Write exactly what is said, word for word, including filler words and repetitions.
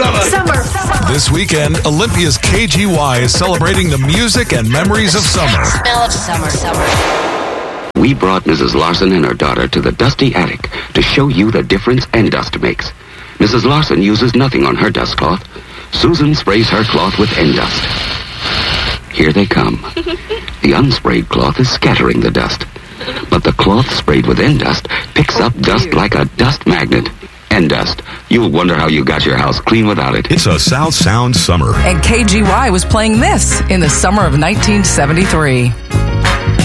Summer. Summer. Summer. This weekend, Olympia's K G Y is celebrating the music and memories of summer. Smell of summer, summer. We brought Missus Larson and her daughter to the dusty attic to show you the difference Endust makes. Missus Larson uses nothing on her dust cloth. Susan sprays her cloth with Endust. Here they come. The unsprayed cloth is scattering the dust. But the cloth sprayed with Endust picks up dust like a dust magnet. Endust. You'll wonder how you got your house clean without it. It's a South Sound summer. And K G Y was playing this in the summer of nineteen seventy-three.